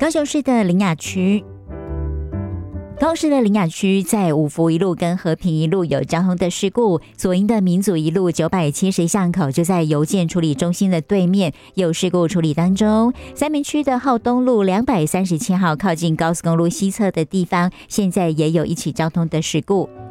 高雄市的苓雅区。高雄市的苓雅区在五福一路跟和平一路有交通的事故，左营的民族一路970巷口就在邮件处理中心的对面有事故处理当中。三民区的浩东路237号靠近高速公路西侧的地方，现在也有一起交通的事故。